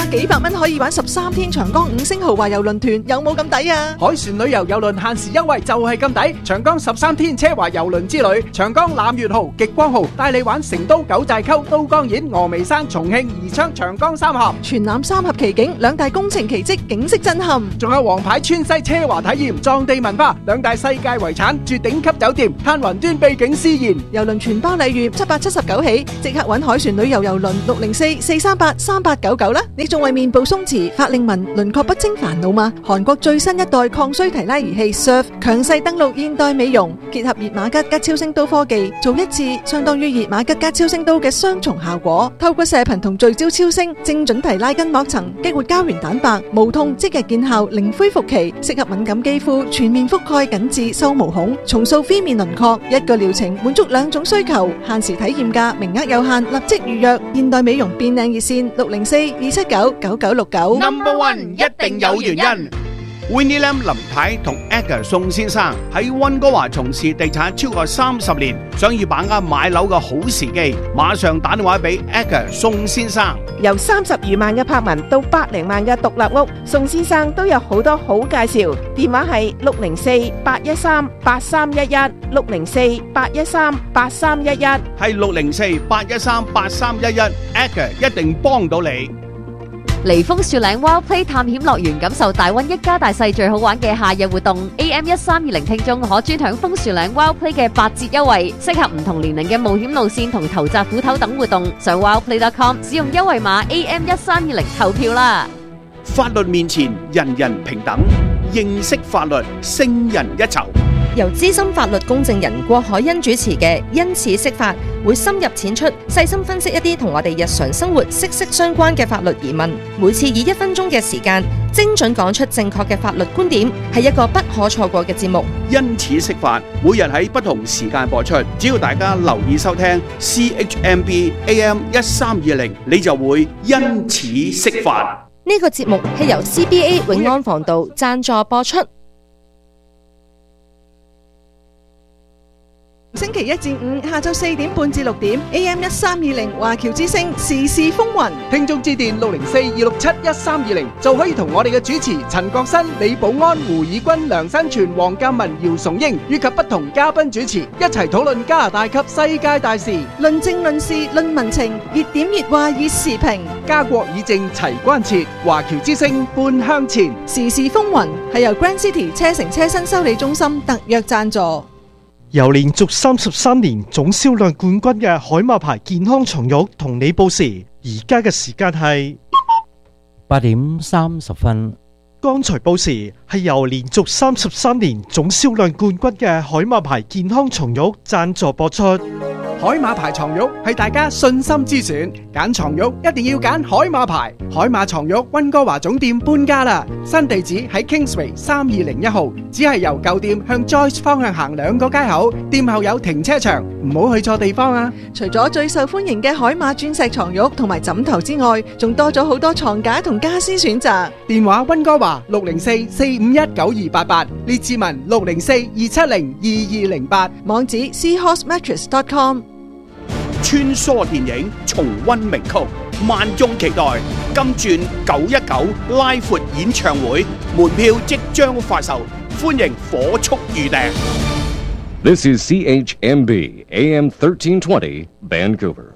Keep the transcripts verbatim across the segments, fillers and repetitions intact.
幾百蚊可以玩十三天長江五星豪華郵輪團，有冇咁抵啊？ 海船旅遊郵輪限時優惠就係咁抵，長江十三天奢華郵輪之旅，長江攬月號、極光號帶你玩成都九寨溝、都江堰、峨眉山、重慶、宜昌、長江三峽， 全覽三峽奇景，兩大工程奇蹟，景色震撼。 仲有皇牌川西奢華體驗、藏地文化，兩大世界遺產住頂級酒店，嘆雲端秘境詩言。 郵輪全包禮遇七百七十九起，即刻揾海船旅遊郵輪六零四四三八三八九九啦！你仲為面部鬆弛、法令紋、輪廓不清煩惱嗎？韓國最新一代抗衰提拉儀器 S U R F 強勢登陸現代美容，結合熱瑪吉加超聲刀科技，做一次相當於熱瑪吉加超聲刀嘅雙重效果。透過射頻同聚焦超聲，精準提拉筋膜層，激活膠原蛋白，無痛即日見效，零恢復期，適合敏感肌膚，全面覆蓋緊致收毛孔，重塑 V 面輪廓。一個療程滿足兩種需求，限時體驗價，名額有限，立即預約。現代美容變靚熱線六零四二七九九九六九。 Number One 一定有原因。Winnie Lam 林太同 Edgar 宋先生喺溫哥華從事地產超過三十年，想要把握買樓嘅好時機，馬上打電話俾 Edgar 宋先生。 由三十餘萬嘅柏文到百零萬嘅獨立屋，宋先生都有好多好介紹。電話係六零四八一三八三一一，六零四八一三八三一一， 係六零四八一三八三一一 ，Edgar 一定幫到你。 嚟楓樹嶺 Wild Play 探險樂園，感受大溫一家大細最好玩嘅夏日活動。A M 一三二零聽眾可專享楓樹嶺 Wild Play 嘅八折優惠，適合唔同年齡嘅冒險路線同投擲斧頭等活動。上 wildplay dot com 使用優惠碼 A M 一三二零投票啦！ 法律面前人人平等，認識法律勝人一籌。 由資深法律公證人郭海欣主持嘅因此釋法，會深入淺出，細心分析一啲同我哋日常生活息息相關嘅法律疑問。每次以一分鐘嘅時間，精準講出正確嘅法律觀點，係一個不可錯過嘅節目。 因此釋法，每日喺不同時間播出，只要大家留意收聽 C H M B A M 一三二零，你就會因此釋法。 呢個節目係由 C B A 永安防道贊助播出。 星期一至五下晝四點半至六點 A M 一三二零華僑之聲時事風雲， 聽眾致電六零四二六七一三二零就可以同我哋嘅主持陳國新、李寶安、胡以軍、梁新全、黃鑑文、姚崇英以及不同嘉賓主持一齊討論加拿大及世界大事， 論政論事論民情，熱點熱話熱時評， 家國以正齊關切，華僑之聲半向前。 時事風雲係由 Grand City 車城車身修理中心特約贊助。 由連續三十三年總銷量冠軍嘅海馬牌健康床褥同你報時，而家嘅時間係八點三十分。 剛才報時係由連續三十三年總銷量冠軍嘅海馬牌健康床褥贊助播出。 海馬牌床褥係大家信心之選，揀床褥一定要揀海馬牌。海馬床褥溫哥華總店搬家啦，新地址喺 Kingsway 三二零一號，只係由舊店向 Joyce 方向行兩個街口，店後有停車場，唔好去錯地方啊！ 除咗最受歡迎嘅海馬鑽石床褥同埋枕頭之外，仲多咗好多床架同家私選擇。 電話溫哥華六零四四五一九二八八，列治文六零四二七零二二零八， 網址 seahorse mattress dot com。 穿梭電影重溫名曲，萬眾期待金鑽九一九拉闊演唱會，門票即將發售，歡迎火速預訂。 This is C H M B A M thirteen twenty Vancouver。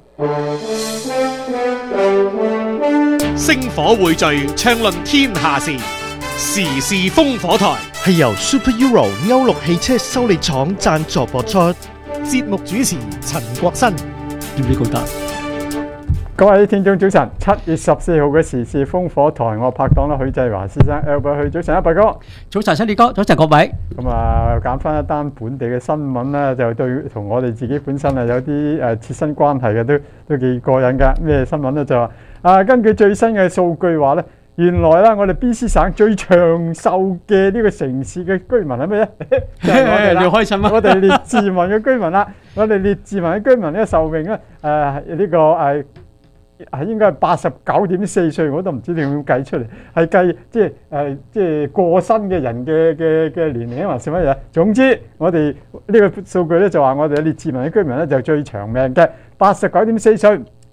星火匯聚，暢論天下事，時事烽火台係由 Super Euro 歐陸汽車修理廠贊助播出。 節目主持陳國新。要唔要告達？ 各位聽眾早晨，七月十四號嘅時事烽火台，我拍檔啦許繼華先生 Albert 許，早晨啊，伯哥。 早晨，新烈哥，早晨各位。 咁啊，揀翻一單本地嘅新聞咧，就對同我哋自己本身啊有啲誒切身關係嘅，都都幾過癮㗎。咩新聞咧？就話啊，根據最新嘅數據話咧。原來啦，我哋 B C 省最長壽嘅呢個城市嘅居民係咩咧？就係我哋啦， 你開心啊！ 我哋列治文嘅居民啦，我哋列治文嘅居民呢個壽命咧，誒、呃、呢、這個誒係應該係八十九點四歲，我都唔知點樣計出嚟，係計即係誒即係過身嘅人嘅嘅嘅年齡還是乜嘢？總之我哋呢個數據咧就話我哋列治文嘅居民咧就最長命嘅八十九點四歲。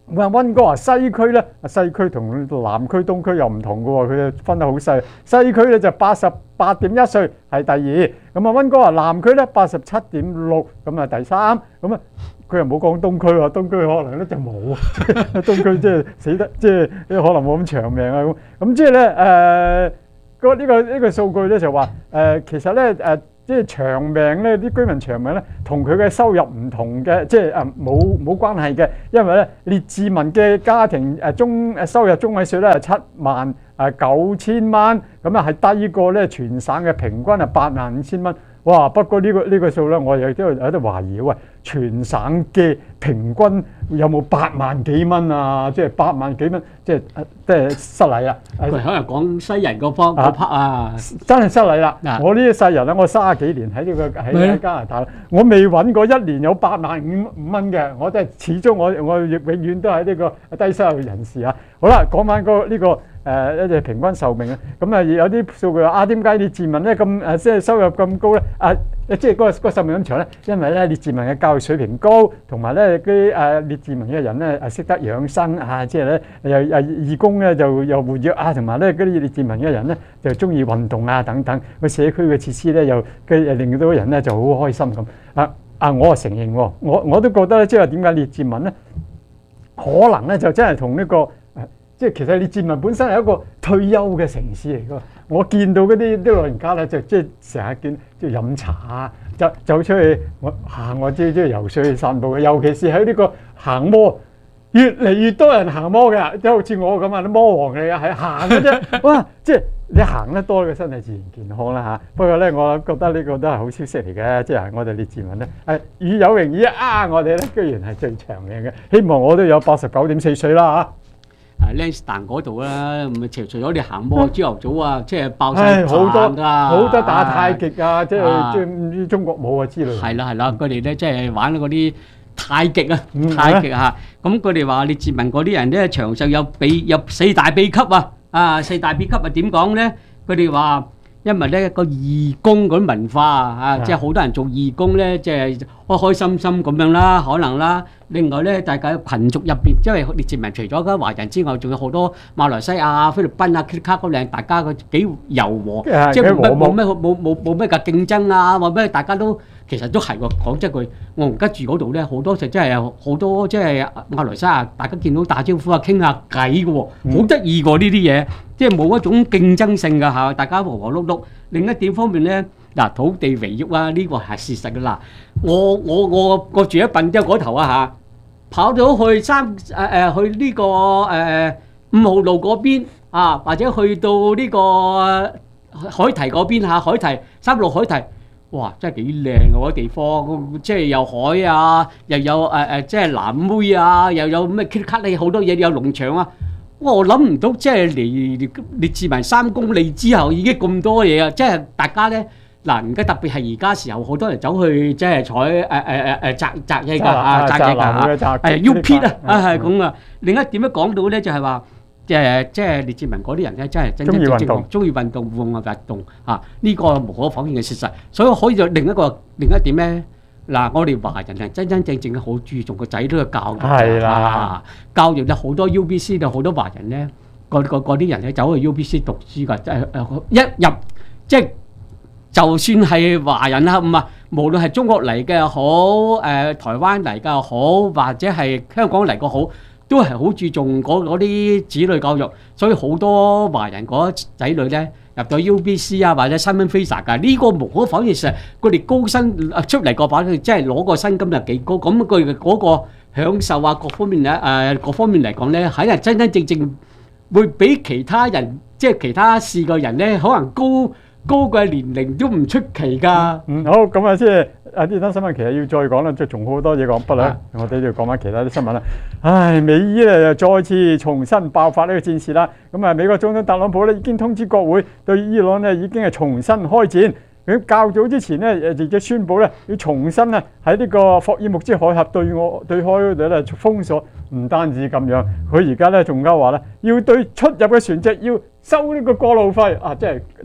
咁啊，温哥華西區咧，西區同南區、東區又唔同嘅喎，佢哋分得好細。西區咧就八十八點一歲係第二，咁啊温哥華南區咧八十七點六，咁啊第三，咁啊佢又冇講東區喎，東區可能咧就冇，東區即係死得即係可能冇咁長命啊咁，咁即係咧誒個呢個呢個數據咧就話誒其實咧誒。即係長命咧，啲居民長命咧，同佢嘅收入唔同嘅，即係誒冇冇關係嘅。因為咧，列治文嘅家庭誒中誒收入中位數咧係七萬誒九千蚊，咁啊係低過咧全省嘅平均係八萬五千蚊。哇！不過呢個呢個數咧，我又都有啲懷疑喂，全省嘅平均有冇八萬幾蚊啊？即係八萬幾蚊，即係即係失禮啦。 佢可能講西人嗰方嗰 part 啊， 真係失禮啦！我呢一世人咧，我三十幾年喺呢個喺喺加拿大，我未揾過一年有八萬五五蚊嘅，我真係始終我我永遠都係呢個低收入人士啊！好啦，講翻個呢個。誒一隻平均壽命啊，咁啊有啲數據話啊，點解列治文咧咁誒即係收入咁高咧？啊，即係嗰個嗰個壽命咁長咧，因為咧列治文嘅教育水平高，同埋咧啲誒列治文嘅人咧誒識得養生啊，即係咧又誒義工咧就又活躍啊，同埋咧嗰啲列治文嘅人咧就中意運動啊等等，個社區嘅設施咧又嘅令到人咧就好開心咁啊啊！我係承認喎，我我都覺得咧，即係點解列治文咧可能咧就真係同呢個。即係其實列治文本身係一個退休嘅城市嚟㗎，我見到嗰啲啲老人家咧就即係成日見即係飲茶啊，走走出去我行我即係即係游水去散步嘅，尤其是喺呢個行摩，越嚟越多人行摩嘅，即係好似我咁啊，啲摩王嚟嘅係行嘅啫，哇！即係你行得多嘅身體自然健康啦嚇。不過咧，我覺得呢個都係好消息嚟嘅，即係我哋列治文咧係與有榮焉啊！我哋咧居然係最長命嘅，希望我都有八十九點四歲啦嚇。 誒 Lansdowne 嗰度啦，唔係除除咗你行摩朝頭早啊，即係爆晒好多㗎， 好多打太極啊，即係即係唔知中國舞啊之類。 係啦係啦，佢哋咧即係玩嗰啲太極啊，太極嚇。咁佢哋話列治文嗰啲人咧長壽有秘有四大秘笈啊，啊四大秘笈啊點講咧？佢哋話因為咧個義工嗰啲文化啊，即係好多人做義工咧，即係開開心心咁樣啦，可能啦。另外咧，大家群族入邊，因為列治文除咗華人之外，仲有好多馬來西亞、菲律賓啊、卡嗰靚，大家個幾柔和，即係冇冇咩冇冇冇咩嘅競爭啊，或咩大家都其實都係喎。講真句，我而家住嗰度咧，好多就真係好多即係馬來西亞，大家見到打招呼啊、傾下偈嘅喎，好得意喎呢啲嘢，即係冇一種競爭性嘅嚇，大家和和碌碌。另一點方面咧。嗱，土地肥沃啊，呢個係事實㗎啦。我我我我住喺笨洲嗰頭啊嚇，跑咗去三誒誒去呢個誒五號路嗰邊啊，或者去到呢個海堤嗰邊嚇，海堤三路海堤，哇，真係幾靚啊嗰個地方，即係有海啊，又有誒誒即係藍妹啊，又有咩 Kit Kat 好多嘢，有農場啊。我諗唔到即係嚟列治文三公里之後已經咁多嘢啊！即係大家咧。嗱，而家特別係而家時候，好多人走去即係採誒誒誒誒摘摘嘢㗎啊，摘嘢㗎嚇，誒 U P 啊，啊係咁啊。另一點樣講到咧，就係話誒即係列治文嗰啲人咧，真係真真正正中意運動、戶外運動嚇，呢個無可否認嘅事實。所以可以有另一個另一點咧，嗱，我哋華人係真真正正好注重個仔女嘅教育，係啦，教育有好多 U B C 有好多華人咧，嗰嗰嗰啲人咧走去 U B C 讀書㗎，即係誒一入即係。就算係華人啦，唔係無論係中國嚟嘅好，誒台灣嚟嘅好，或者係香港嚟嘅好，都係好注重嗰嗰啲子女教育，所以好多華人嗰仔女咧入到 U B C 啊或者 Simon Fraser 㗎，呢個無可否認實，佢哋高薪出嚟個把，佢即係攞個薪金又幾高，咁佢嗰個享受啊各方面咧誒各方面嚟講咧，係真真正正會比其他人即係其他試嘅人咧，可能高。高嘅年齡都唔出奇㗎。 嗯，好咁啊，即係啊呢單新聞其實要再講啦，即係仲好多嘢講，不啦，我哋要講翻其他啲新聞啦。唉，美伊咧又再次重新爆發呢個戰事啦。咁啊，美國總統特朗普咧已經通知國會對伊朗咧已經係重新開戰。佢較早之前咧誒亦都宣布咧要重新咧喺呢個霍爾木茲海峽對我對開嗰度咧封鎖。唔單止咁樣，佢而家咧仲加話咧要對出入嘅船隻要收呢個過路費啊！即係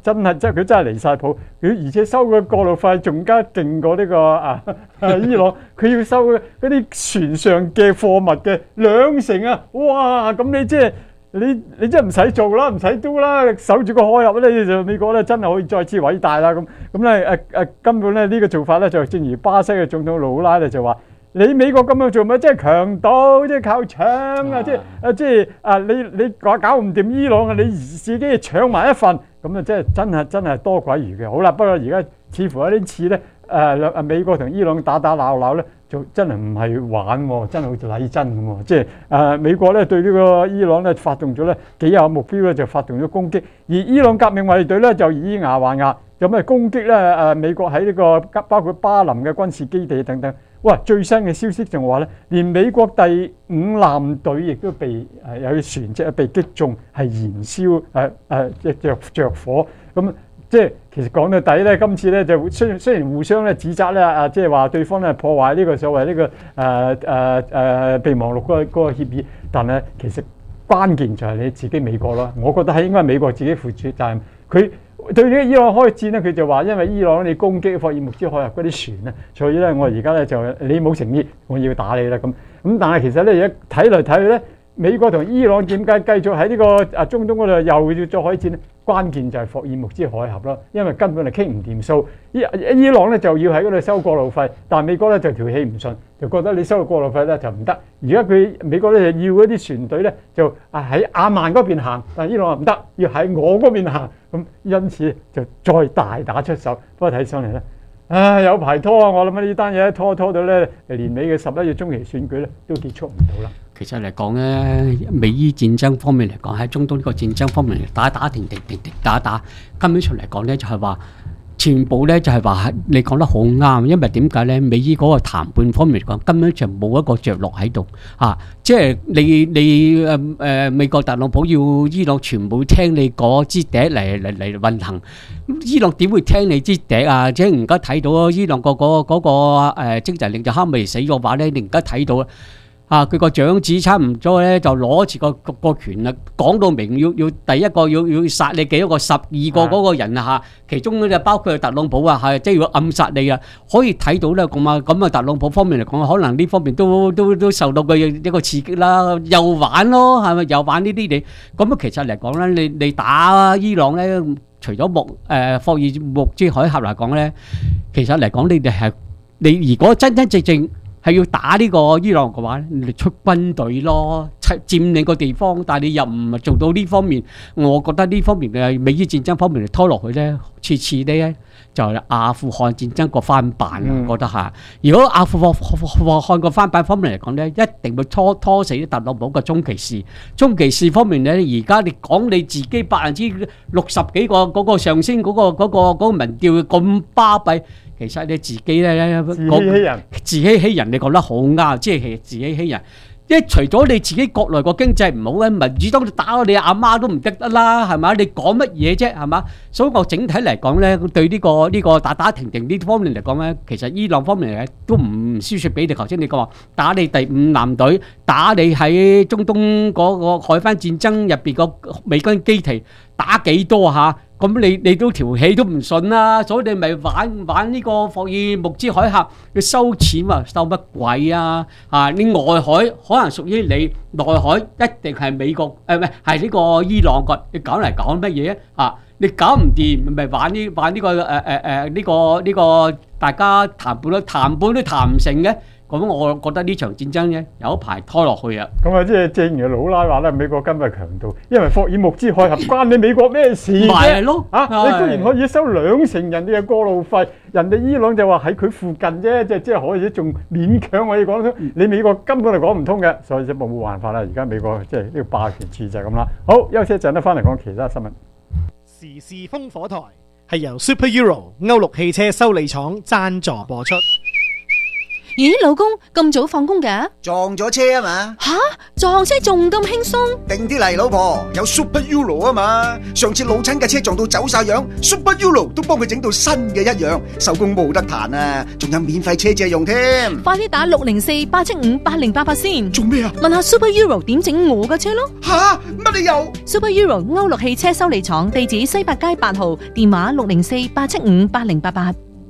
真係即係佢真係離晒譜，佢而且收嘅過路費仲加勁過呢個啊啊伊朗，佢要收嗰啲船上嘅貨物嘅兩成啊！哇！咁你即係你你真係唔使做啦，唔使都啦，守住個海峽咧，就美國咧真係可以再次偉大啦！咁咁咧誒誒根本咧呢個做法咧就正如巴西嘅總統盧拉咧就話。你美國咁樣做咪即係強盜，即係靠搶啊！即係啊，即係啊，你你搞搞唔掂伊朗啊，你自己搶埋一份，咁啊，即係真係真係多鬼餘嘅。好啦，不過而家似乎有啲似咧，誒兩啊美國同伊朗打打鬧鬧咧，就真係唔係玩喎，真係好似禮真咁喎。即係誒美國咧對呢個伊朗咧發動咗咧幾廿個目標咧就發動咗攻擊，而伊朗革命衛隊咧就以牙還牙，有咩攻擊咧誒美國喺呢個包括巴林嘅軍事基地等等。哇！最新嘅消息仲話咧，連美國第五艦隊亦都被誒、呃、有啲船隻被擊中，係燃燒誒誒即係着着火。咁即係其實講到底咧，今次咧就雖雖然互相咧指責咧啊，即係話對方咧破壞呢個所謂呢、這個誒誒誒備忘錄嗰個嗰個協議，但係其實關鍵就係你自己美國啦。我覺得係應該係美國自己負責責任。佢對呢個伊朗開戰咧，佢就話因為伊朗你攻擊霍爾木茲海峽嗰啲船咧，所以咧我而家咧就你冇誠意，我要打你啦咁。咁但係其實咧而家睇嚟睇去咧，美國同伊朗點解繼續喺呢個啊中東嗰度又要再開戰咧？關鍵就係霍爾木茲海峽啦，因為根本係傾唔掂數。伊伊朗咧就要喺嗰度收過路費，但係美國咧就條氣唔順，就覺得你收過路費咧就唔得。而家佢美國咧就要嗰啲船隊咧就啊喺亞曼嗰邊行，但係伊朗話唔得，要喺我嗰邊行。咁因此就再大打出手。不過睇上嚟咧，啊有排拖啊！我諗呢單嘢拖拖到咧年尾嘅十一月中期選舉咧都結束唔到啦。 其實嚟講咧，美伊戰爭方面嚟講，喺中東呢個戰爭方面嚟打打停停停停打打，根本上嚟講咧就係話，全部咧就係話你講得好啱，因為點解咧？美伊嗰個談判方面嚟講，根本就冇一個着落喺度啊！即係你你誒誒美國特朗普要伊朗全部聽你嗰支笛嚟嚟嚟運行，伊朗點會聽你支笛啊？即係而家睇到伊朗個嗰嗰個誒經濟領袖哈梅尼死嘅話咧，你而家睇到。啊！佢個長子差唔多咧，就攞住個個個權啦，講到明要要第一個要要殺你幾多個十二個嗰個人啊嚇，其中咧就包括特朗普啊，係即係要暗殺你啊，可以睇到咧咁啊咁啊，特朗普方面嚟講，可能呢方面都都都受到佢一個刺激啦，又玩咯，係咪又玩呢啲嘢？咁啊，其實嚟講咧，你你打伊朗咧，除咗木誒霍爾木茲海峽嚟講咧，其實嚟講你哋係你如果真真正正。係要打呢個伊朗嘅話咧，你出軍隊咯，佔領個地方，但係你又唔係做到呢方面，我覺得呢方面嘅美伊戰爭方面嚟拖落去咧，次次咧就係阿富汗戰爭個翻版啊，我覺得嚇。如果阿富汗個翻版方面嚟講咧，一定會拖拖死啲特朗普嘅中期士。中期士方面咧，而家你講你自己百分之六十幾個嗰個上升嗰個嗰個嗰個民調咁巴閉。其實你自己咧， 自欺欺人， 自欺欺人，你講得好啱，即係自欺欺人。因為除咗你自己國內個經濟唔好咧，民主黨打你阿媽都唔得得啦，係嘛？你講乜嘢啫，係嘛？所以我整體嚟講咧，對呢個呢個打打停停呢方面嚟講咧，其實伊朗方面嚟都唔輸蝕俾你。頭先你講話打你第五艦隊，打你喺中東嗰個海灣戰爭入邊個美軍基地打幾多嚇？咁你你都條氣都唔順啦，所以你咪玩玩呢個霍爾木茲海峽，你收錢啊，收乜鬼啊？啊，你外海可能屬於你，內海一定係美國誒，唔係係呢個伊朗個，你搞嚟搞乜嘢啊？你搞唔掂咪玩呢玩呢個誒誒誒呢個呢個大家談判都談判都談唔成嘅。咁我覺得呢場戰爭咧有一排拖落去啊！ 咁啊，即係正如老拉話咧，美國今日強盜，因為霍爾木茲海峽關你美國咩事啫？ 咪係咯， 啊！你居然可以收兩成人哋嘅過路費，人哋伊朗就話喺佢附近啫，即係即係可以仲勉強可以講得通。你美國根本係講唔通嘅，所以就冇冇辦法啦。而家美國即係呢個霸權處就係咁啦。好，休息一陣咧，翻嚟講其他新聞。 時事風火台係由 Super Euro 歐陸汽車修理廠贊助播出。 咦，老公咁早放工嘅？ 撞咗車啊嘛！ 吓，撞車仲咁輕鬆？ 定啲嚟，老婆，有 Super Euro 啊嘛！上次老親嘅車撞到走晒樣 ，Super Euro 都幫佢整到新嘅一樣，手工冇得彈啊！仲有免費車借用添。 快啲打六零四八七五八零八八先。 做咩啊？ 問下 Super Euro 點整我嘅車咯。 吓，乜理由 ？Super Euro 歐陸汽車修理廠，地址西八街八號，電話六零四八七五八零八八。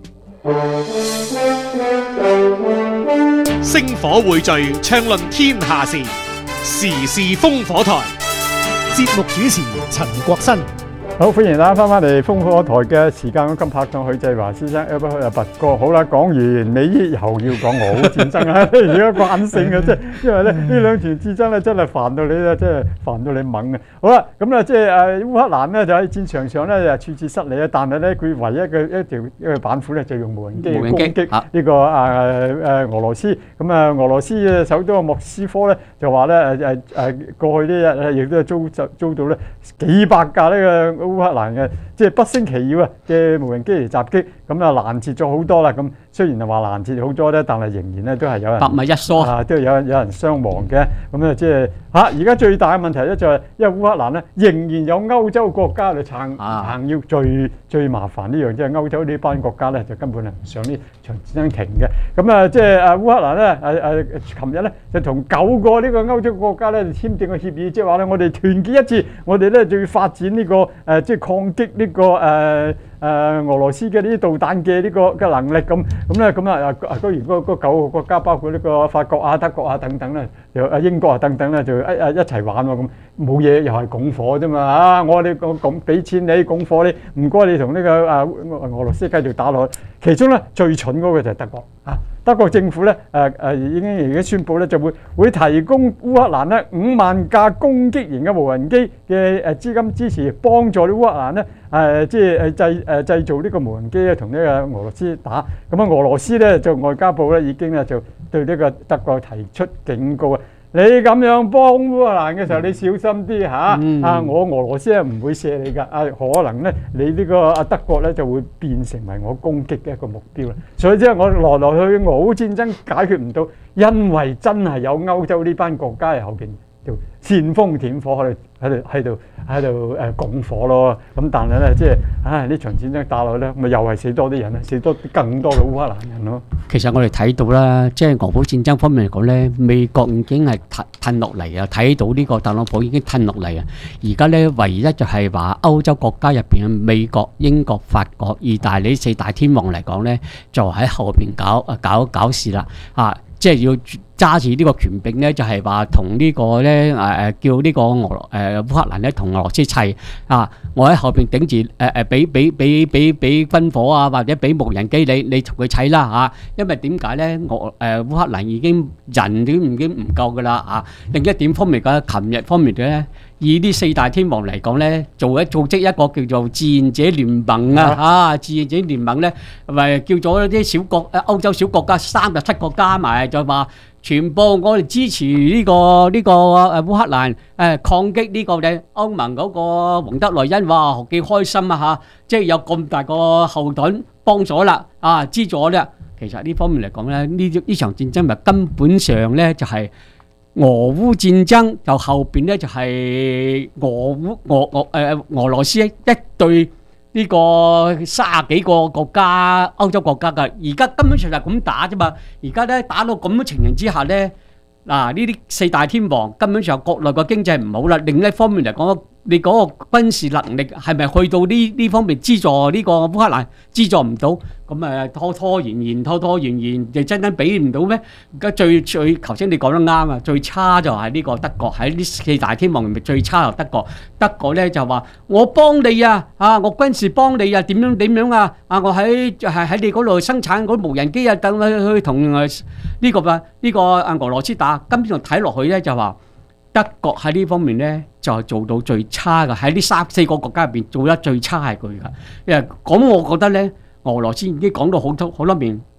星火匯聚，暢論天下事，時事烽火台。 節目主持陳國新。 好，歡迎大家翻返嚟烽火台嘅時間。咁今拍檔許繼華先生，阿阿拔哥，好啦，講完美伊又要講俄烏戰爭啦，而家慣性嘅，即係因為咧呢兩場戰爭咧真係煩到你咧，真係煩到你猛嘅。好啦，咁咧即係誒烏克蘭咧就喺戰場上咧就處處失利啊，但係咧佢唯一嘅一條一個板斧咧就用無人機攻擊呢個誒誒俄羅斯。咁啊俄羅斯嘅首都莫斯科咧就話咧誒誒誒過去呢日咧亦都係遭遭到咧幾百架呢個烏克蘭嘅即係不勝其擾啊嘅無人機嚟襲擊，咁啊攔截咗好多啦。咁雖然係話攔截好多咧，但係仍然咧都係有人百密一疏啊，都係有人有人傷亡嘅。咁啊即係嚇而家最大嘅問題咧就係因為烏克蘭咧仍然有歐洲國家嚟撐撐腰，最最麻煩呢樣即係歐洲呢班國家咧就根本係唔想呢場戰爭停嘅。咁啊即係誒烏克蘭咧誒誒，琴日咧就同九個呢個歐洲國家咧簽訂個協議，即係話咧我哋團結一致，我哋咧就要發展呢個誒。誒即係抗擊呢個誒誒俄羅斯嘅呢啲導彈嘅呢個嘅能力咁咁咧咁啊啊居然嗰嗰九個國家包括呢個法國啊、德國啊等等咧，又啊英國啊等等咧就一啊一齊玩喎咁，冇嘢又係拱火啫嘛啊！我哋講講俾錢你拱火你，唔該你同呢個啊俄羅斯繼續打落去。其中咧最蠢嗰個就係德國啊！德國政府咧誒誒已經而家宣布咧就會會提供烏克蘭咧五萬架攻擊型嘅無人機嘅誒資金支持，幫助啲烏克蘭咧誒即係誒製誒製造呢個無人機咧同呢個俄羅斯打。咁啊俄羅斯咧就外交部咧已經咧就對呢個德國提出警告啊！你咁樣幫烏克蘭嘅時候，你小心啲嚇、嗯、啊！我俄羅斯咧唔會射你㗎，啊可能咧你呢個啊德國咧就會變成為我攻擊嘅一個目標啦。所以即係我來來去去俄烏戰爭解決唔到，因為真係有歐洲呢班國家喺後邊就煽風點火喺度喺度喺度喺度誒拱火咯。咁但係咧即係唉呢場戰爭打落去咧，咪又係死多啲人咧，死多更多嘅烏克蘭人咯。 其實我哋睇到啦，即係俄烏戰爭方面嚟講咧，美國已經係褪褪落嚟啊，睇到呢個特朗普已經褪落嚟啊。而家咧唯一就係話歐洲國家入邊嘅美國、英國、法國、意大利四大天王嚟講咧，就喺後邊搞啊搞搞事啦啊！即係要揸住呢個權柄咧，就係話同呢個咧誒誒叫呢個俄誒烏克蘭咧同俄羅斯砌啊！我喺後邊頂住誒誒俾俾俾俾俾軍火啊，或者俾無人機你，你同佢砌啦嚇！因為點解咧？俄誒烏克蘭已經人都已經唔夠噶啦嚇。另一點方面嘅，琴日方面嘅咧，以呢四大天王嚟講咧，做一組織一個叫做志願者聯盟啊啊！志願者聯盟咧，咪叫咗啲小國誒歐洲小國家三十七個加埋。就話全部我哋支持呢個呢個誒烏克蘭誒抗擊呢個嘅歐盟嗰個馮德萊恩，哇幾開心啊嚇！即係有咁大個後盾幫咗啦啊資助咧。其實呢方面嚟講咧，呢呢場戰爭咪根本上咧就係俄烏戰爭，就後邊咧就係俄烏俄俄誒俄羅斯一對。呢個卅幾個國家歐洲國家㗎，而家根本上就係咁打啫嘛。而家咧打到咁嘅情形之下咧，嗱呢啲四大天王根本上國內個經濟唔好啦。另一方面嚟講，你嗰個軍事能力係咪去到呢呢方面資助呢個烏克蘭資助唔到？咁誒拖拖延延拖拖延延，就真真俾唔到咩？而家最最頭先你講得啱啊，最差就係呢個德國，喺呢四大天王入面最差就德國。德國咧就話我幫你啊，啊我軍事幫你啊，點樣點樣啊？啊我喺係喺你嗰度生產嗰啲無人機啊，等去去同誒呢個啊呢個啊俄羅斯打。今次睇落去咧就話德國喺呢方面咧就係做到最差嘅，喺呢三四個國家入邊做得最差係佢㗎。因為咁我覺得咧。俄羅斯已經講到好多好多面，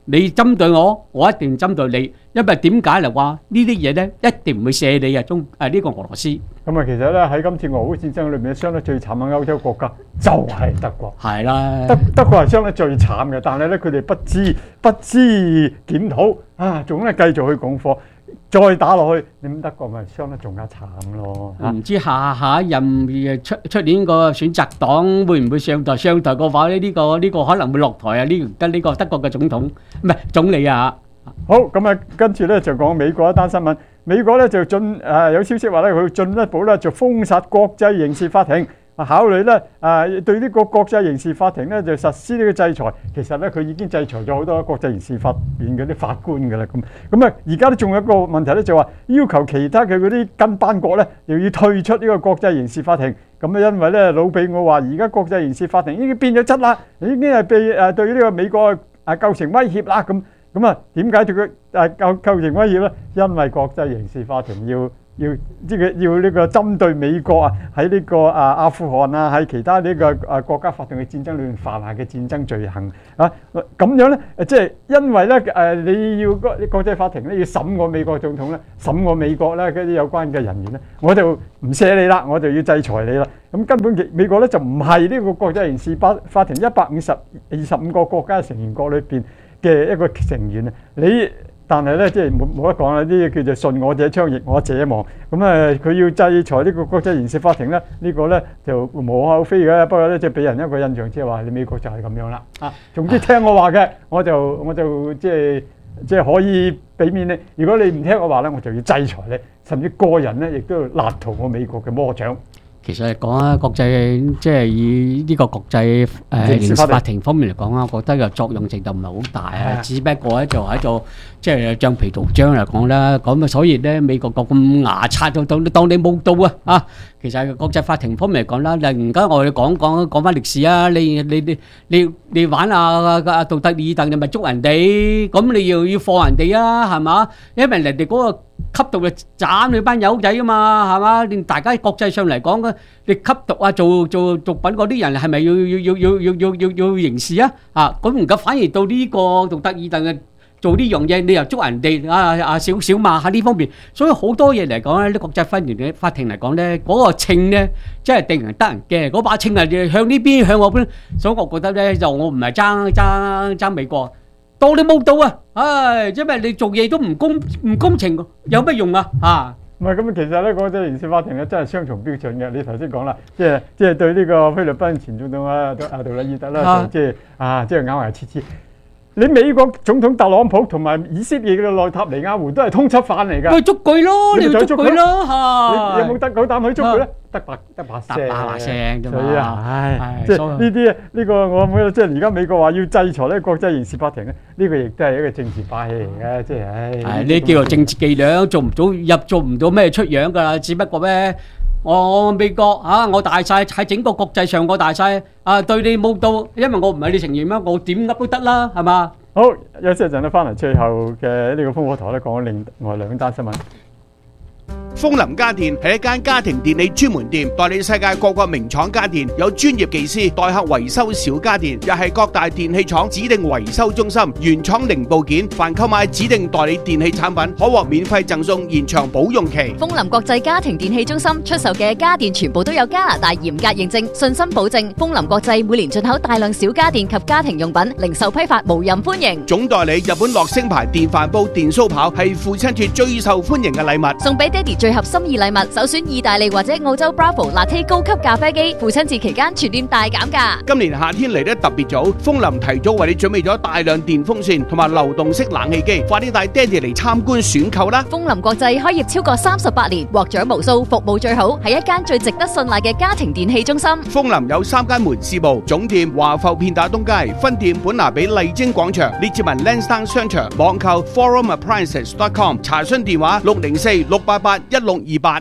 你針對我，我一定針對你，因為點解嚟話呢啲嘢咧，一定唔會射你啊中誒呢個俄羅斯。 咁啊，其實咧喺今次俄烏戰爭裏面，傷得最慘嘅歐洲國家就係德國。 係啦， 德德國係傷得最慘嘅，但係咧佢哋不知不知檢討啊，仲咧繼續去拱火。再打落去，你咁德國咪傷得仲加慘咯。 唔知下下一任出出年個選擇黨會唔會上台？上台嘅話咧，呢個呢個可能會落台啊！呢得呢個德國嘅總統唔係總理啊。 好，咁啊，跟住咧就講美國一單新聞。美國咧就進誒有消息話咧，佢進一步咧就封殺國際刑事法庭。考慮咧誒對呢個國際刑事法庭咧就實施呢個制裁，其實咧佢已經制裁咗好多國際刑事法院嗰啲法官㗎啦。咁咁啊，而家都仲有一個問題咧，就話要求其他嘅嗰啲跟班國咧又要退出呢個國際刑事法庭。咁啊，因為咧魯比奧話而家國際刑事法庭已經變咗質啦，已經係被誒對呢個美國誒構成威脅啦。咁咁啊，點解對佢誒構構成威脅咧？因為國際刑事法庭要。要即係要呢個針對美國啊，喺呢個啊阿富汗啊，喺其他呢個啊國家發動嘅戰爭裏面犯下嘅戰爭罪行啊，咁樣咧，即係因為咧誒你要國國際法庭咧要審我美國總統咧，審我美國咧嗰啲有關嘅人員咧，我就唔赦你啦，我就要制裁你啦。咁根本美國咧就唔係呢個國際刑事法法庭一百五十二十五個國家成員國裏邊嘅一個成員啊，你。但係咧，即係冇冇得講啦！呢啲叫做順我者昌，逆我者亡。咁啊，佢要制裁呢個國際刑事法庭咧，呢個咧就無可厚非嘅。不過咧，即係俾人一個印象，即係話你美國就係咁樣啦。啊，總之聽我話嘅，我就我就即係即係可以俾面你。如果你唔聽我話咧，我就要制裁你，甚至個人咧亦都要勒圖我美國嘅魔掌。 其實嚟講啊，國際即係以呢個國際誒刑事法庭方面嚟講啊，我覺得個作用性就唔係好大啊，只不過咧就喺度即係橡皮圖章嚟講啦。咁啊，所以咧美國國咁牙刷到當當你冇到啊啊！其實國際法庭方面嚟講啦，而家我哋講講講翻歷史啊，你你你你你玩啊啊杜特爾特，你咪捉人哋，咁你又要放人哋啊，係嘛？因為人哋嗰個吸毒就斬你班友仔啊嘛，係嘛？連大家國際上嚟講嘅，你吸毒啊做做毒品嗰啲人係咪要要要要要要要要刑事啊？啊，咁而家反而到呢個杜特爾特嘅做呢樣嘢，你又捉人哋啊啊少少嘛喺呢方面，所以好多嘢嚟講咧，啲國際法庭嘅法庭嚟講咧，嗰個稱咧真係定人得人驚，嗰把稱係向呢邊向我邊，所以我覺得咧就我唔係爭爭爭美國。到你冇到啊！唉，因為你做嘢都唔公唔公平，有乜用啊？嚇！ 唔係咁，其實咧國際刑事法庭咧真係雙重標準嘅。你頭先講啦，即係即係對呢個菲律賓前總統啊阿杜特爾特啦，即係啊即係咬牙切齒。你美國總統特朗普同埋以色列嘅內塔尼亞胡都係通緝犯嚟㗎， 咪捉佢咯，你要捉佢咯嚇！ 你有冇得夠膽去捉佢咧？得把得把聲， 得把聲啫嘛。 所以啊，唉，即係呢啲呢個我諗即係而家美國話要制裁呢國際刑事法庭咧，呢個亦都係一個政治把戲嚟嘅，即係唉。 係呢叫做政治伎倆，做唔到入做唔到咩出樣㗎啦，只不過咩？我美國啊，我大晒喺整個國際上我大晒啊，對你冇到，因為我唔係你成員咩，我點噏都得啦，係嘛？ 好，休息一陣咧，翻嚟最後嘅呢個烽火台咧，講另外兩單新聞。 豐林家電係一間家庭電器專門店，代理世界各個名廠家電，有專業技師代客維修小家電，又係各大電器廠指定維修中心，原廠零部件，凡購買指定代理電器產品，可獲免費贈送延長保用期。 豐林國際家庭電器中心出售嘅家電全部都有加拿大嚴格認證，信心保證。豐林國際每年進口大量小家電及家庭用品，零售批發無任歡迎。 總代理日本樂聲牌電飯煲、電燒炮係父親節最受歡迎嘅禮物， 送俾爹哋最合心意禮物，首選意大利或者澳洲 Bravo Latte 高級咖啡機，父親節期間全店大減價。 今年夏天嚟得特別早，豐林提早為你準備咗大量電風扇同埋流動式冷氣機，快啲帶爹哋嚟參觀選購啦！ 豐林國際開業超過三十八年，獲獎無數，服務最好，係一間最值得信賴嘅家庭電器中心。 豐林有三間門市部，總店華埠片打東街，分店本拿比麗晶廣場，列治文 Lansdowne 商場，網購 forum appliances dot com， 查詢電話六零四六八八一六二八。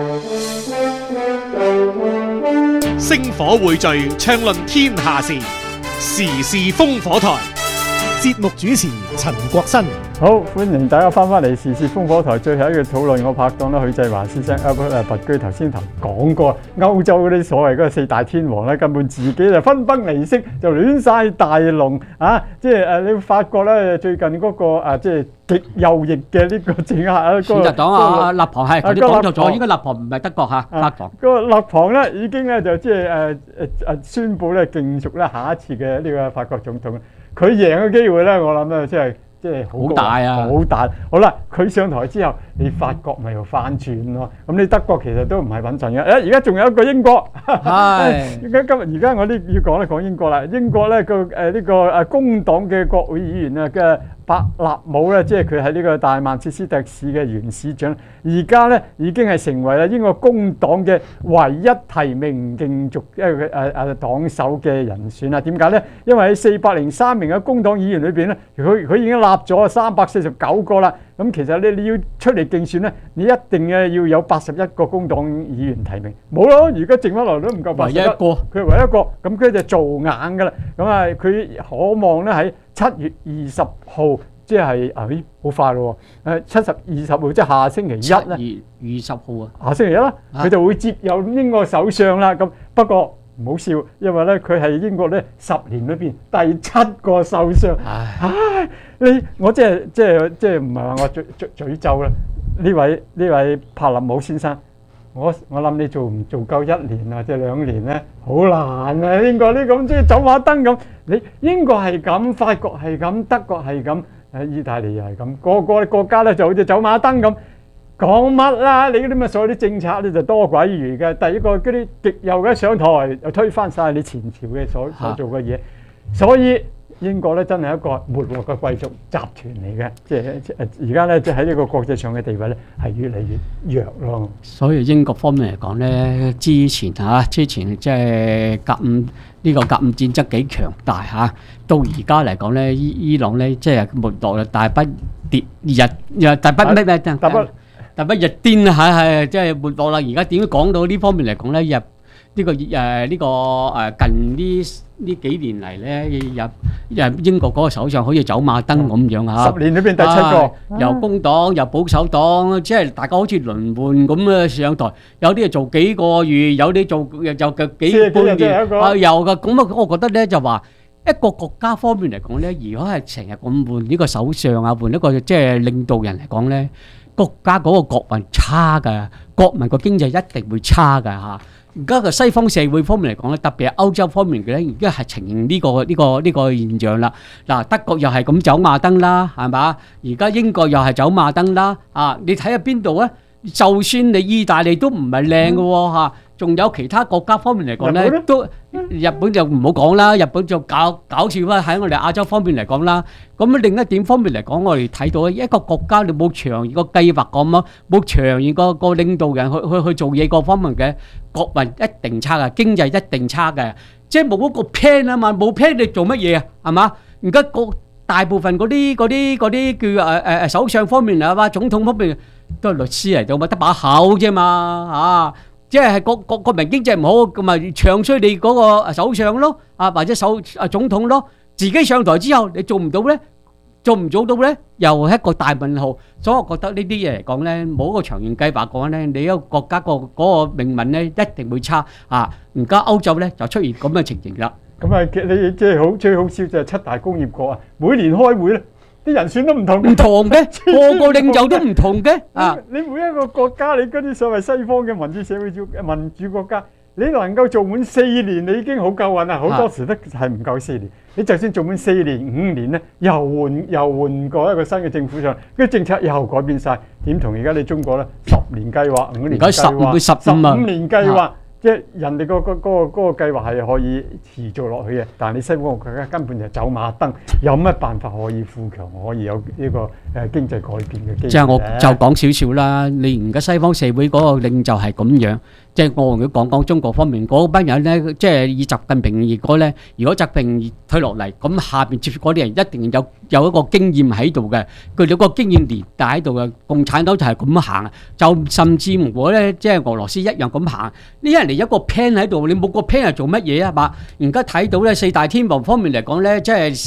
星火匯聚，暢論天下事，時事烽火台。 節目主持陳國新、 好，歡迎大家翻返嚟時事風火台最後一個討論。我拍檔咧許繼華先生 Albert 誒拔居頭先頭講過，歐洲嗰啲所謂嗰個四大天王咧，根本自己就分崩離析，就亂晒大龍啊！即係誒，你發覺咧最近嗰、那個啊，即係極右翼嘅呢個政客啊， 選擇黨啊，立旁係頭先講錯咗，應該立旁唔係德國嚇，法國。 嗰個立旁咧已經咧就即係誒誒誒宣佈咧競逐咧下一次嘅呢個法國總統。佢贏嘅機會咧，我諗咧即係。即係好大啊！好大，好啦，佢上台之後，你法國咪又翻轉咯。咁你德國其實都唔係穩陣嘅。誒，而家仲有一個英國。係。而家今日而家我呢要講咧講英國啦。英國咧個誒呢個誒工黨嘅國會議員啊嘅伯納姆咧，即係佢喺呢個大曼徹斯特市嘅原市長，而家咧已經係成為咧英國工黨嘅唯一提名競逐一個誒誒黨首嘅人選啦。點解咧？因為喺四百零三名嘅工黨議員裏邊咧，佢佢已經立咗三百四十九個啦。咁其實咧你要出嚟競選咧，你一定嘅要有八十一個工黨議員提名，冇咯。而家剩翻落都唔夠八十一個，佢係唯一一個，咁佢就做硬噶啦。咁啊，佢可望咧喺七月二十號，即係誒好快咯喎！誒七十二十號即係下星期一咧， 七月二十號啊， 下星期一啦，佢就會接任英國首相啦。咁不過唔好笑，因為咧佢係英國咧十年裏邊第七個首相。唉，你我即係即係即係唔係話我詛詛詛咒啦？呢位呢位柏林姆先生，我我諗你做唔做夠一年啊，即係兩年咧，好難啊！英國呢咁即係走馬燈咁，你英國係咁，法國係咁，德國係咁，誒意大利又係咁，個個國家咧就好似走馬燈咁。講乜啦？你嗰啲乜所有啲政策咧就多鬼餘嘅。第一個嗰啲極右嘅上台又推翻晒你前朝嘅所所做嘅嘢，所以英國咧真係一個沒落嘅貴族集團嚟嘅。即係誒而家咧即係喺呢個國際上嘅地位咧係越嚟越弱咯。 所以英國方面嚟講咧，之前嚇之前即係甲午呢個甲午戰爭幾強大嚇，到而家嚟講咧，伊伊朗咧即係沒落啦，大不跌日日大不咩咩大不。大不日癲啊！係係即係沒落啦。而家點樣講到呢方面嚟講咧？日呢個誒呢個誒近呢呢幾年嚟咧，日日英國嗰個首相好似走馬燈咁樣嚇。十年裏邊第七個， 由工黨又保守黨，即係大家好似輪換咁嘅上台。有啲係做幾個月，有啲做又就幾半年啊，有㗎。咁啊，我覺得咧就話一個國家方面嚟講咧，如果係成日咁換呢個首相啊，換一個即係領導人嚟講咧。國家嗰個國運差㗎，國民個經濟一定會差㗎嚇。而家個西方社會方面嚟講咧，特別係歐洲方面嘅咧，而家係呈現呢個呢個呢個現象啦。嗱，德國又係咁走馬燈啦，係嘛？而家英國又係走馬燈啦。啊，你睇下邊度咧？就算你意大利都唔係靚嘅喎嚇，仲有其他國家方面嚟講咧，都日本就唔好講啦，日本就搞搞笑啦。喺我哋亞洲方面嚟講啦，咁另一點方面嚟講，我哋睇到一個國家你冇長遠個計劃咁咯，冇長遠個個領導人去去去做嘢各方面嘅國運一定差嘅，經濟一定差嘅，即係冇嗰個 plan 啊嘛，冇 plan 你做乜嘢啊？係嘛？而家個大部分嗰啲嗰啲嗰啲叫誒誒誒首相方面啊嘛，總統方面都係律師嚟到嘛，得把口啫嘛啊！即係國國國民經濟唔好，咁咪唱衰你嗰個首相咯，啊或者首啊總統咯，自己上台之後你做唔到咧，做唔做到咧，又係一個大問號。所以我覺得呢啲嘢嚟講咧，冇一個長遠計劃講咧，你一個國家個嗰個命運咧一定會差啊！而家歐洲咧就出現咁嘅情形啦。 咁啊，你即係好最好笑就係七大工業國啊，每年開會咧。啲人選都唔同， 唔同嘅，個個領袖都唔同嘅。啊， 你每一個國家，你嗰啲所謂西方嘅民主社會主民主國家，你能夠做滿四年，你已經好夠運啦。好多時都係唔夠四年。你就算做滿四年、五年咧，又換又換過一個新嘅政府上，跟住政策又改變晒。點同而家你中國咧？十年計劃、五年計劃、十五年計劃。即係人哋個個嗰個嗰個計劃係可以持續落去嘅，但係你西方國家根本就走馬燈，有乜辦法可以富強，可以有呢個誒經濟改變嘅機會？ 即係我就講少少啦。你而家西方社會嗰個領袖係咁樣，即係我同佢講講中國方面嗰班人咧，即係以習近平而講咧，如果習近平退落嚟，咁下邊接嗰啲人一定有有一個經驗喺度嘅，佢哋個經驗年代喺度嘅。共產黨就係咁行，就甚至如果咧，即係俄羅斯一樣咁行。呢人嚟一個 plan 喺度，你冇個 plan 係做乜嘢啊嘛？而家睇到咧四大天王方面嚟講咧，即係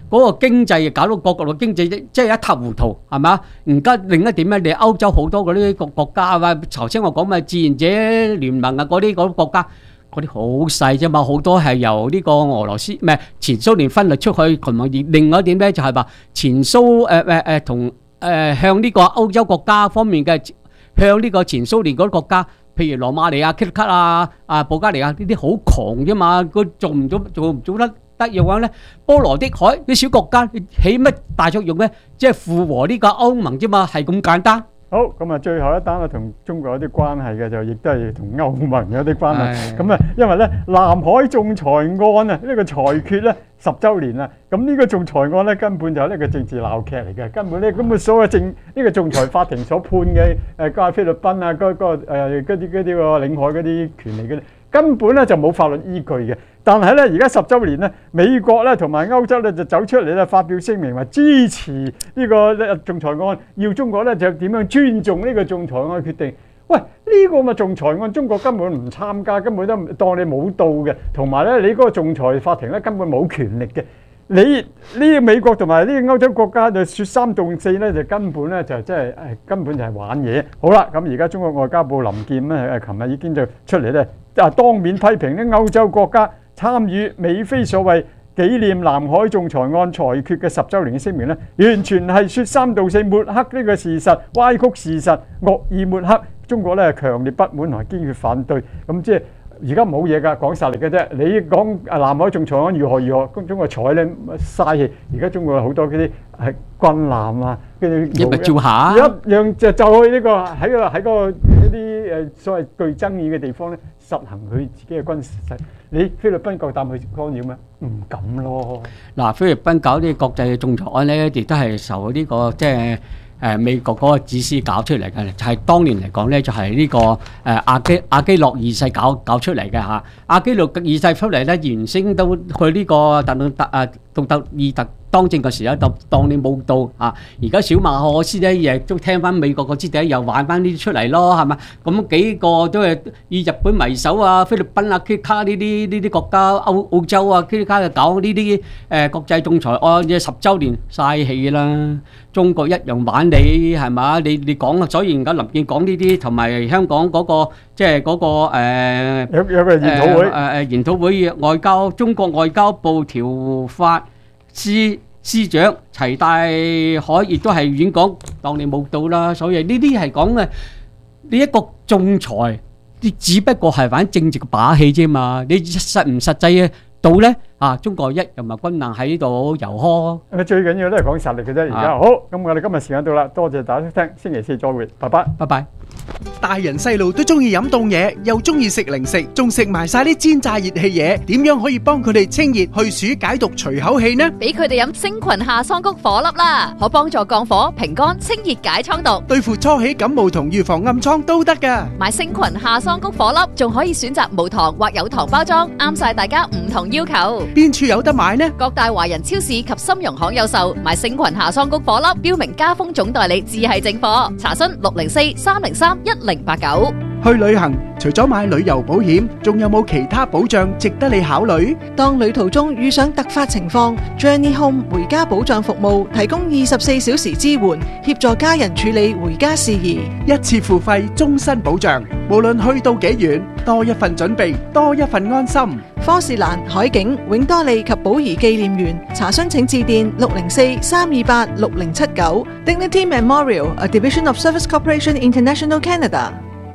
嗰個經濟搞到各國嘅經濟即即係一塌糊塗，係嘛？而家另一點咧，你歐洲好多嗰啲國國家啊，頭先我講嘅志願者聯盟啊，嗰啲嗰啲國家。嗰啲好細啫嘛，好多係由呢個俄羅斯唔係前蘇聯分裂出去，同埋另外一點咧就係話前蘇誒誒誒同誒向呢個歐洲國家方面嘅向呢個前蘇聯嗰啲國家，譬如羅馬尼亞、捷克啊、啊保加利亞呢啲好窮啫嘛，佢做唔到做唔做得得嘅話咧，波羅的海啲小國家起乜大作用咧？即係附和呢個歐盟啫嘛，係咁簡單。 好，咁啊，最後一單啊，同中國有啲關係嘅，就亦都係同歐盟有啲關係。咁啊，因為咧南海仲裁案啊，呢個裁決咧十週年啦。咁呢個仲裁案咧根本就係一個政治鬧劇嚟嘅，根本咧根本所謂政呢個仲裁法庭所判嘅誒加菲律賓啊，嗰嗰誒嗰啲嗰啲個領海嗰啲權利嘅，根本咧就冇法律依據嘅。但係咧，而家十週年咧，美國咧同埋歐洲咧就走出嚟咧發表聲明，話支持呢個仲裁案，要中國咧就點樣尊重呢個仲裁案嘅決定。喂，呢個咪仲裁案，中國根本唔參加，根本都當你冇到嘅。同埋咧，你嗰個仲裁法庭咧根本冇權力嘅。你呢個美國同埋呢個歐洲國家就説三道四咧，就根本咧就真係誒根本就係玩嘢。好啦，咁而家中國外交部林健咧誒，琴日已經就出嚟咧啊，當面批評啲歐洲國家參與美菲所謂紀念南海仲裁案裁決嘅十週年嘅聲明咧，完全係説三道四，抹黑呢個事實，歪曲事實，惡意抹黑。中國咧強烈不滿同埋堅決反對。咁即係而家冇嘢㗎，講實力嘅啫。你講啊南海仲裁案如何如何，中國睬咧嘥氣。而家中國有好多嗰啲係軍艦啊，跟住一咪照下， 一樣就就去呢個喺個喺個一啲誒所謂具爭議嘅地方咧，實行佢自己嘅軍事勢。你菲律賓夠膽去干擾咩？唔敢咯。 嗱，菲律賓搞啲國際仲裁案咧，亦都係受呢個即係誒美國嗰個指示搞出嚟嘅，就係當年嚟講咧，就係呢個誒阿基阿基諾二世搞搞出嚟嘅嚇。阿基諾二世出嚟咧，原先都去呢個特特啊杜特爾特當政嘅時候，就當你冇到啊！而家小馬可斯咧，亦都聽翻美國個支笛，又玩翻呢啲出嚟咯，係嘛？咁幾個都係以日本為首啊，菲律賓啊、卡呢啲呢啲國家，澳澳洲啊、卡就搞呢啲誒國際仲裁案嘅十週年嘥氣啦！中國一樣玩你係嘛？你你講啊，所以而家林健講呢啲，同埋香港嗰個即係嗰個誒有有個研討會誒誒研討會外交中國外交部條法司司長齊大海亦都係遠講，當你冇到啦。所以呢啲係講嘅呢一個仲裁，你只不過係玩政治嘅把戲啫嘛。你實唔實際嘅到咧啊？中國一又咪軍艦喺度遊呵。 咁最緊要都係講實力嘅啫。而家好，咁我哋今日時間到啦，多謝大家收聽，星期四再會，拜拜， 拜拜。 大人細路都中意飲凍嘢，又中意食零食，仲食埋晒啲煎炸熱氣嘢，點樣可以幫佢哋清熱去暑解毒除口氣呢？ 俾佢哋飲星群夏桑菊火粒啦，可幫助降火、平肝、清熱解瘡毒， 對付初起感冒同預防暗瘡都得噶。 買星群夏桑菊火粒，仲可以選擇無糖或有糖包裝，啱晒大家唔同要求。 邊處有得買呢？ 各大華人超市及深融行有售。買星群夏桑菊火粒，標明加豐總代理，至係正貨。查詢六零四三零三一零八九。 去旅行除咗買旅遊保險，仲有冇其他保障值得你考慮？ 當旅途中遇上突發情況 ，Journey Home 回家保障服務提供二十四小時支援，協助家人處理回家事宜， 一次付費，終身保障。無論去到幾遠，多一份準備，多一份安心。 科士蘭、海景、永多利及寶儀紀念園查詢請致電六零四三二八六零七九。Dignity Memorial, a division of Service Corporation International Canada。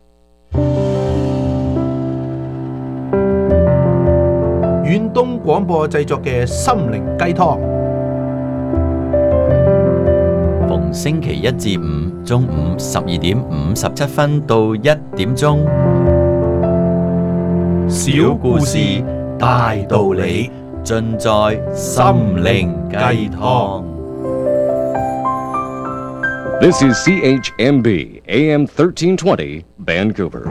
遠東廣播製作嘅心靈雞湯， 逢星期一至五中午十二點五十七分到一點鐘，小故事大道理，盡在心靈雞湯。 This is C H M B A M thirteen twenty Vancouver。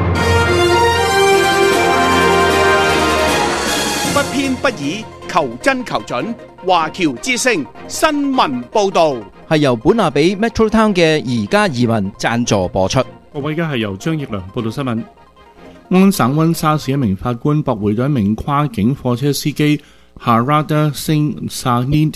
不偏不倚，求真求準。華僑之聲新聞報導係由本拿比 Metro Town 嘅宜家移民贊助播出。 各位，而家係由張奕良報道新聞。安省溫莎市一名法官駁回咗一名跨境貨車司機 Harada Singh Sahid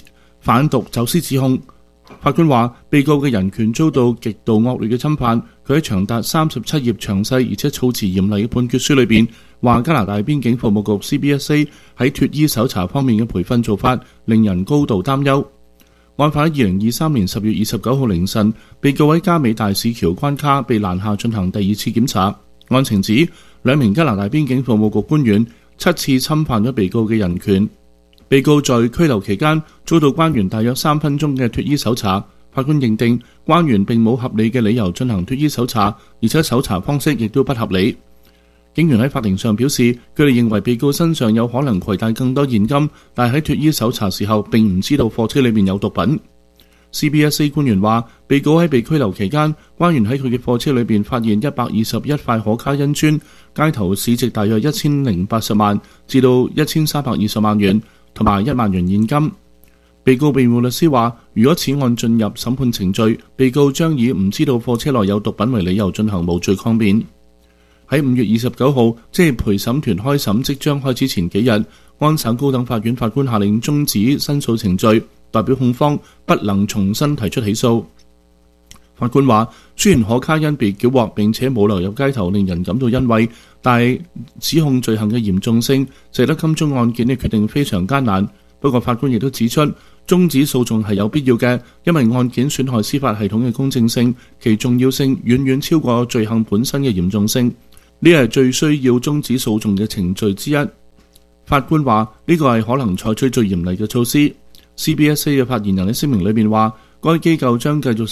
販毒走私指控。法官話，被告嘅人權遭到極度惡劣嘅侵犯。佢喺長達三十七頁詳細而且措辭嚴厲嘅判決書裏邊，話加拿大邊境服務局 C B S A 喺脫衣搜查方面嘅培訓做法令人高度擔憂。案發喺二零二三年十月二十九號凌晨，被告喺加美大使橋關卡被攔下進行第二次檢查。案情指兩名加拿大邊境服務局官員七次侵犯咗被告嘅人權。被告在拘留期間遭到關員大約三分鐘嘅脫衣搜查。法官認定關員並冇合理嘅理由進行脫衣搜查，而且搜查方式亦都不合理。警員喺法庭上表示，佢哋認為被告身上有可能攜帶更多現金，但係喺脫衣搜查時候並唔知道貨車裏面有毒品。C B S A 官員話，被告喺被拘留期間，關員喺佢嘅貨車裏邊發現一百二十一塊可卡因磚，街頭市值大約一千零八十萬至到一千三百二十萬元，同埋一萬元現金。被告辯護律師話，如果此案進入審判程序，被告將以唔知道貨車內有毒品為理由進行無罪抗辯。喺五月二十九號，即係陪審團開審即將開始前幾日，安省高等法院法官下令終止申訴程序，代表控方不能重新提出起訴。法官話，雖然可卡因被繳獲並且冇流入街頭令人感到欣慰，但係指控罪行嘅嚴重性使得金鐘案件嘅決定非常艱難。不過法官亦都指出，終止訴訟係有必要嘅，因為案件損害司法系統嘅公正性，其重要性遠遠超過罪行本身嘅嚴重性。呢係最需要終止訴訟嘅程序之一。法官話，呢個係可能採取最嚴厲嘅措施。C B S A 嘅發言人喺聲明裏面話，該機構將繼續